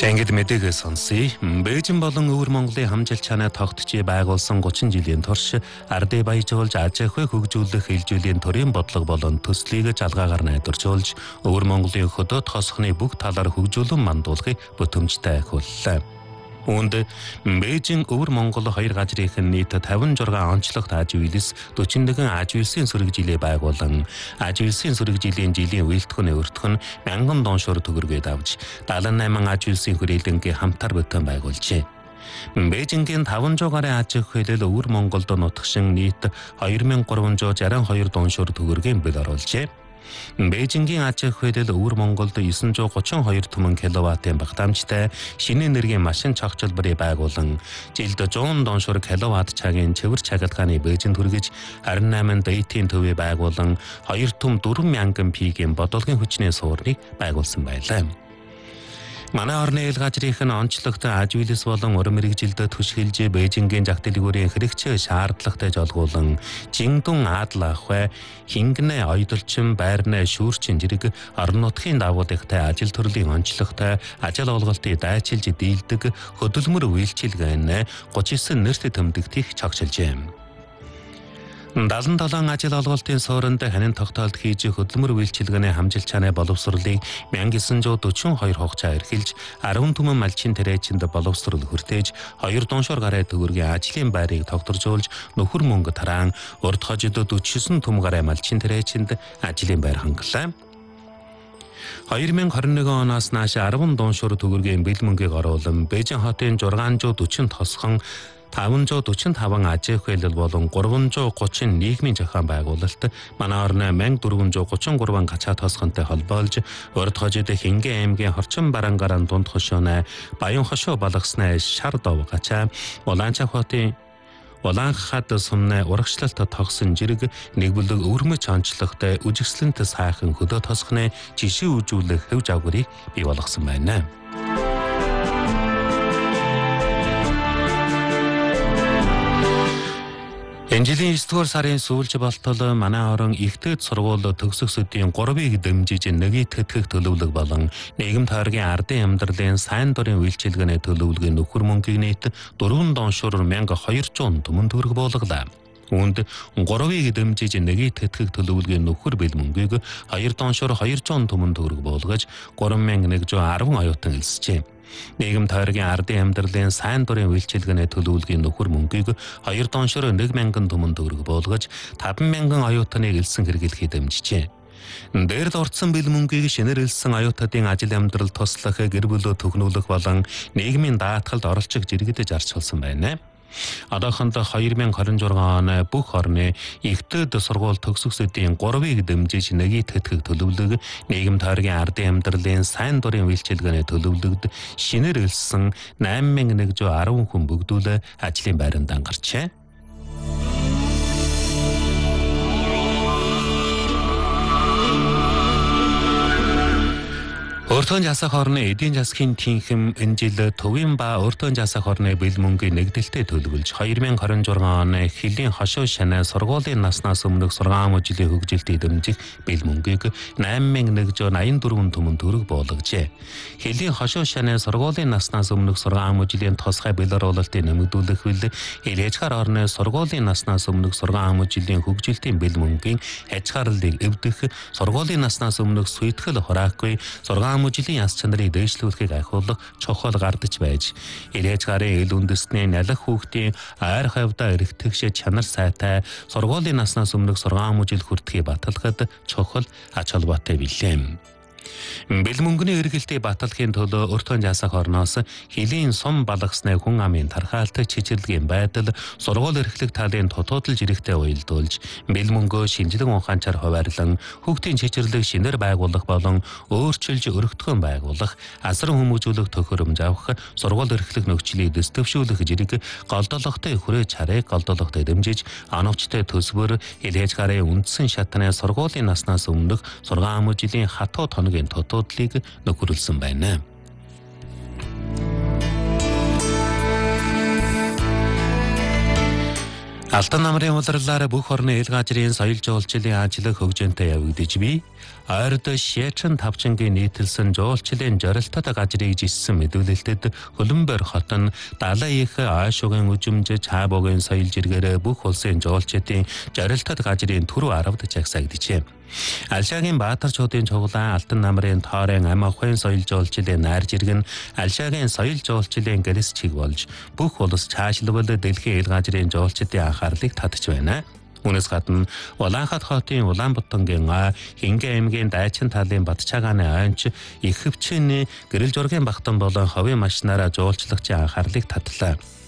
Тэнгид мэдээг сонсъё. Бээжин болон өвөр Монголын хамжилт чанаа тогтчий байгуулсан 30 жилийн турш ардыг баяжуулж аж ахуйг хөгжүүлэх хилжүүлийн төрийн бодлого болон төслийг жалгаагаар найдваржуулж өвөр Монголын хөдөө тосхны бүх талаар хөгжүүлэн мандуулахыг бүтэмжтэй ахиуллаа. Үүнд Бээжин өвөр Монгол хоёр газрын нийт 56 онцлогт аж үйлс 41 аж үйлсийн сөрөг жилээ байгуулан аж үйлсийн сөрөг жилийн үйлдэх нь өртөх нь 1000 доншор төгрөгийг авч 78 аж үйлсийн хүрээлэнгийн хамтар бүтэн байгуулжээ. Бээжингийн 500 гаруй аж ахуй хэлэл өвөр Монголд нутагшин нийт 2362 доншор төгрөгийн бэл оруулжээ. Бээжингийн аж ахуй хэлэл өвөр Монголд 932 түмэн киловаттын багтаамжтай шинэ энергийн машин цогцлборыг байгуулан жилд 100 доншор киловатт цагийн цэвэр чагтгааны Бээжинд хүргэж 28 дэйтийн төвийг байгуулан 2 түм 4000 пигийн бодлогын хүчний суурныг байгуулсан байлаа. Манай орны ил газрын онцлогтой аж үйлс болон уран мэрэгжилд түшгэлж Бээжингийн жагт дэлгүүрийн хэрэгцээ шаардлагатай жолгуулан Жингдун Адлахвай хингнэ ойдолчин байрны шүүрчин зэрэг орон нутгийн дагуулгатай ажил төрлийн онцлогтой ажил олголтыг дайчилж дийлдэг хөдөлмөр үйлчилгээ 39 нэрт тэмдэгтийг чогшилжээ. 77 ажил олголтын суурьнд ханин тогтоолт хийж хөдөлмөр үйлчилгээний хамжилт чанаа боловсролыг 1942 хугацаа эрхэлж 10 түмэн малчин тариачинд боловсрол хүртээж 2 доншор гаруй төгрөгийн ажлын байрыг тогтворжуулж нөхөр мөнгө тараан урд хожид 49 түм гаруй малчин тариачинд ажлын байр хангалаа. 2021 оноос нааш 10 доншор төгрөгийн бэл мөнгийг оруулан Бээжин хотын 640 тосхон 545 аж ахуй хэлэл болон 330 нийгмийн зохион байгуулалт манай орны 1433 гачаа тосгонтой холбоолж урд хожид Хингэн аймгийн Хорчин Барангаран дунд хошооны Баян хошоо балгасны шар дов гачаа Улаанчаа хотын Улаанхад сумны урагшлалт тогсон зэрэг нэгбүлэг өвөрмөч онцлогтой үжигслэнт сайхан хөдөө тосхны жишээ үзүүлэх хэв загварыг бий болгосон байна. Энэ жилийн 9-р сарын сүүлч болтол манай орон ихтэйд сургууль төгсөх сэдвийн 3-ыг дэмжиж нэгийтгэх төлөвлөг болон нийгэм тойргийн ардын амьдралын сайн дурын үйлчилгээний төлөвлөгийн нөхөр мөнгийг нийт 4 доншор 1200 түмэн төгрөг буулгалаа. Үүнд 3-ыг дэмжиж нэгийтгэх төлөвлөгийн нөхөр бэл мөнгийг 2 доншор 200 түмэн төгрөг буулгаж 3110 оюутан элсжээ. Нийгэм тойргийн ардын амьдралын сайн дурын үйлчилгээний төлөвлөгийн нөхөр мөнгийг 2 доншор 1000 түмэн төгрөг буулгаж 5000 оюутныг элсэн хэрэглэхийг дэмжижээ. Дээрд орцсон бэл мөнгийг шинээр элсэн оюутнуудын ажил амьдрал туслах, гэр бүлөө төгнүүлэх болон нийгмийн даатгалд оролцох зэрэгдэж арчилсан байна. Одоохонд 2026 оны бүх орны ихтэйд сургууль төгсөх сэдвийн 3-ыг дэмжиж нэгийтгэх төлөвлөг нийгэм тойргийн ардын амьдралын сайн дурын үйлчилгээний төлөвлөгд шинээр элсэн 8110 хүн бүгдүүлээ ажлын байранд ангарчээ. Өөртөө жасах орны эдийн засгийн тэнхэм энэ жил төвийн ба өөртөө жасах орны бэл мөнгийн нэгдэлтэд төлөвлөж 2026 оны Хөлийн хошоо шанаа сургуулийн наснаас өмнөх 6 жилийн хөгжилтийг дэмжих бэл мөнгийг 8184 түмэн төгрөг буулгажээ. Хөлийн хошоо шанаа сургуулийн наснаас өмнөх 6 жилийн тусгай бэл оруулалтыг нэмэгдүүлэх үйл Илээчгар орны сургуулийн наснаас өмнөх 6 жилийн хөгжилтийн бэл мөнгийн хязгаарлалыг эвдэх сургуулийн наснаас өмнөх сүйтгэл хураахгүй 6 жилийн яс чанарыг дээшлүүлэхийг ахиулах чухал гардаж байж Илээчгарын ил үндэстний налах хүүхдийн ойр хавьдаа эргэтгэж чанар сайтай сургуулийн наснаас өмнөх 6 жил хүртэхийг баталгахад чухал ач холбоотой билээ. Бэл мөнгөний эргэлтийг баталахын төлөө өөртөө жасах орноос Хөлийн сум балгасны хүн амын тархаалт чичирлэгийн байдал сургууль эрхлэх талын тотуудал жирэгтэй уялдуулж бэл мөнгөө шинжилгээ ухаанчаар хуваарлан хүүхдийн чичирлэг шинээр байгуулах болон өөрчилж өргөтгөн байгуулах асар хүмүүжүүлэх төхөөрөмж авах сургууль эрхлэх нөхцөлийг дэвшүүлэх зэрэг голдолготой хүрээ чарыг голдолготой дэмжиж оновчтой төсвөр Илээчгарын үндсэн шатны сургуулийн наснаас өмнөх 6 жилийн хатуу тоногийн тотуудлыг нөхөрлсөн байна. Алтан намрын улирлаар бүх орны эл газрын соёл жуулчлалын ажил хөгжөөнтэй явагдаж бий. Ойрд Шээчин тавчангийн нийтэлсэн жуулчлалын зорилтод газрыг жиссэн мэдүүлэлтэд Хөлбөмбөр хот нь далайн их Ойшуугийн үжимж Чаабогийн соёл жиргээр бүх улсын жуулчдын зорилтод газрын түрүү 10-д жагсаагдчихэ. Алшаагийн Баатарчуудын чуглаан Алтан намрын тоорын ам ахуйн соёл жуулчлалын найр жиргэн Алшаагийн соёл жуулчлалын гэрс чиг болж бүх улс цаашлбал дэлхийн эл газрын жуулчдын анхаарлыг татж байна. Үүнээс гадна Улаанхат хотын Улаанбаатангийн Хингээ аймгийн Дайчин талын Батчаагааны ойнч их хөвчний гэрэл зургийн багтан болон ховын машинаараа жуулчлагчийн анхаарлыг татлаа.